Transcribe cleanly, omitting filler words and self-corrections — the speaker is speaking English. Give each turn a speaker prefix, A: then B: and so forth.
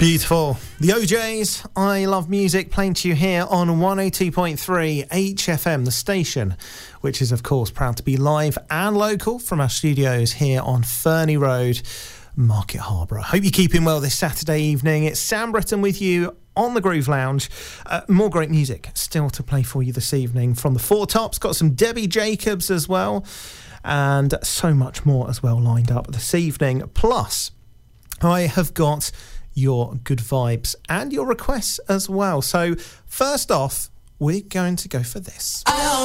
A: Beautiful. The OJs, I Love Music, playing to you here on 102.3 HFM, the station, which is, of course, proud to be live and local from our studios here on Fernie Road, Market Harbour. I hope you're keeping well this Saturday evening. It's Sam Britton with you on the Groove Lounge. More great music still to play for you this evening from the Four Tops. Got some Debbie Jacobs as well, and so much more as well lined up this evening. Plus, I have got your good vibes and your requests as well. So first off, we're going to go for this.